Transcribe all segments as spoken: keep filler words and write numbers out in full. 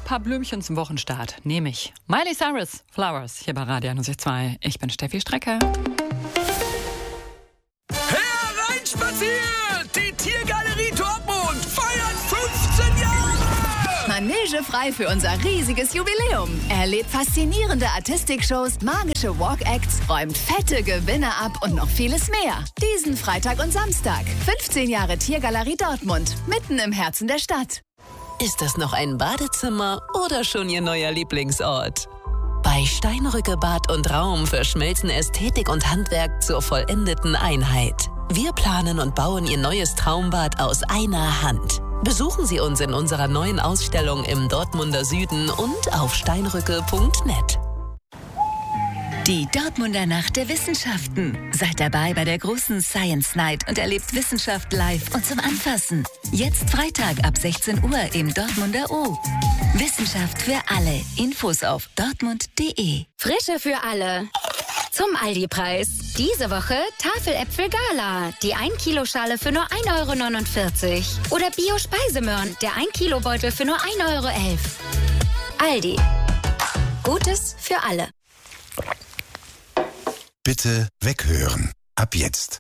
Paar Blümchen zum Wochenstart. Nehme ich. Miley Cyrus, Flowers, hier bei Radio einundsechzig Komma zwei. Ich bin Steffi Strecker. Hereinspaziert! Die Tiergalerie Dortmund feiert fünfzehn Jahre! Manege frei für unser riesiges Jubiläum. Erlebt faszinierende Artistik-Shows, magische Walk-Acts, räumt fette Gewinne ab und noch vieles mehr. Diesen Freitag und Samstag. fünfzehn Jahre Tiergalerie Dortmund, mitten im Herzen der Stadt. Ist das noch ein Badezimmer oder schon Ihr neuer Lieblingsort? Bei Steinrücke Bad und Raum verschmelzen Ästhetik und Handwerk zur vollendeten Einheit. Wir planen und bauen Ihr neues Traumbad aus einer Hand. Besuchen Sie uns in unserer neuen Ausstellung im Dortmunder Süden und auf steinrücke punkt net. Die Dortmunder Nacht der Wissenschaften. Seid dabei bei der großen Science Night und erlebt Wissenschaft live und zum Anfassen. Jetzt Freitag ab sechzehn Uhr im Dortmunder O. Wissenschaft für alle. Infos auf dortmund punkt de. Frische für alle. Zum Aldi-Preis. Diese Woche Tafeläpfel Gala. Die ein Kilo Schale für nur ein Euro neunundvierzig. Oder Bio-Speisemöhren. Der ein Kilo Beutel für nur ein Euro elf. Aldi. Gutes für alle. Bitte weghören. Ab jetzt.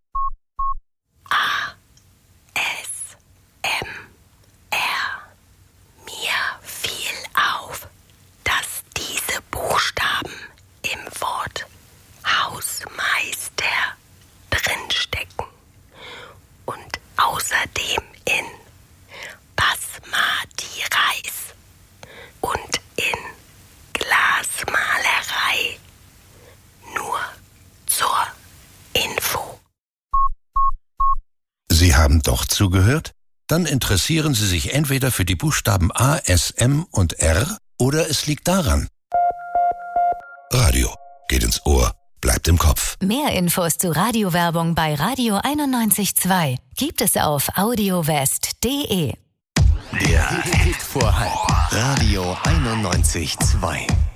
A. S. M. R. Mir fiel auf, dass diese Buchstaben im Wort Hausmeister drinstecken und außerdem in Basmati Reis und in Glasmalerei. Nur zur Info. Sie haben doch zugehört? Dann interessieren Sie sich entweder für die Buchstaben A, S, M und R oder es liegt daran. Radio geht ins Ohr, bleibt im Kopf. Mehr Infos zu Radiowerbung bei Radio einundneunzig Komma zwei gibt es auf audiowest punkt de. Der Hit vor halb. Radio einundneunzig Komma zwei.